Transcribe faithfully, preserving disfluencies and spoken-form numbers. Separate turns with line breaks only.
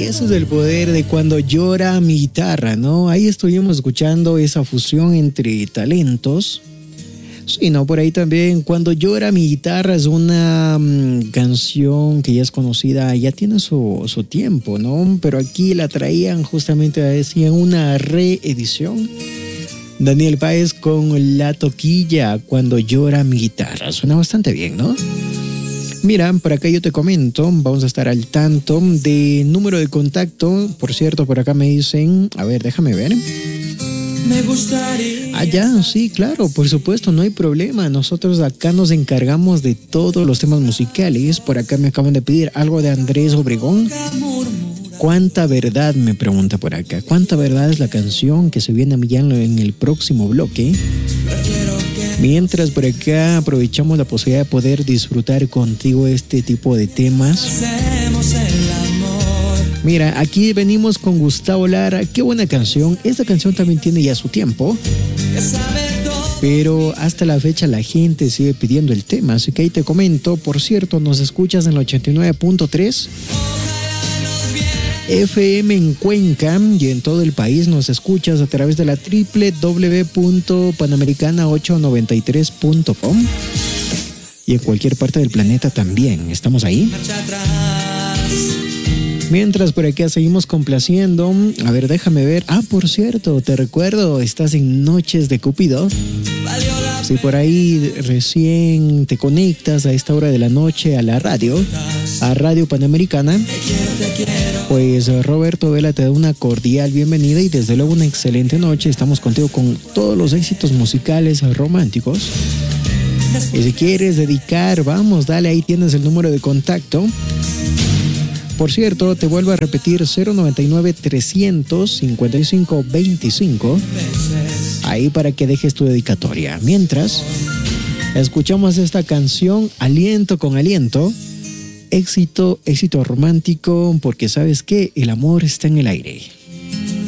ese es el poder de Cuando Llora Mi Guitarra, ¿no? Ahí estuvimos escuchando esa fusión entre talentos. Sí, no, por ahí también Cuando Llora Mi Guitarra es una um, canción que ya es conocida, ya tiene su, su tiempo, ¿no? Pero aquí la traían justamente, decían, una reedición. Daniel Páez con La Toquilla, Cuando Llora Mi Guitarra. Suena bastante bien, ¿no? Mira, por acá yo te comento, vamos a estar al tanto de número de contacto. Por cierto, por acá me dicen, a ver, déjame ver.
Me gustaría.
Ah, ya, sí, claro, por supuesto, no hay problema. Nosotros acá nos encargamos de todos los temas musicales. Por acá me acaban de pedir algo de Andrés Obregón. ¿Cuánta verdad? Me pregunta por acá. ¿Cuánta verdad es la canción que se viene a Millán en el próximo bloque? Mientras por acá aprovechamos la posibilidad de poder disfrutar contigo este tipo de temas. Mira, aquí venimos con Gustavo Lara. Qué buena canción. Esta canción también tiene ya su tiempo, pero hasta la fecha la gente sigue pidiendo el tema. Así que ahí te comento. Por cierto, nos escuchas en el ochenta y nueve punto tres F M en Cuenca, y en todo el país nos escuchas a través de la doble u doble u doble u punto panamericana ochocientos noventa y tres punto com, y en cualquier parte del planeta también. Estamos ahí. Mientras por acá seguimos complaciendo. A ver, déjame ver. Ah, por cierto, te recuerdo, estás en Noches de Cupido. Si por ahí recién te conectas a esta hora de la noche a la radio, a Radio Panamericana, pues Roberto Vela te da una cordial bienvenida y desde luego una excelente noche. Estamos contigo con todos los éxitos musicales románticos. Y si quieres dedicar, vamos, dale, ahí tienes el número de contacto. Por cierto, te vuelvo a repetir, cero noventa y nueve, trescientos cincuenta y cinco veinticinco, ahí para que dejes tu dedicatoria. Mientras, escuchamos esta canción, Aliento con Aliento, éxito, éxito romántico, porque ¿sabes qué? El amor está en el aire.